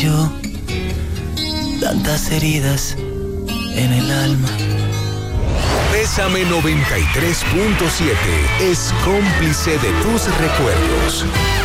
yo, tantas heridas en el alma. Bésame 93.7 es cómplice de tus recuerdos.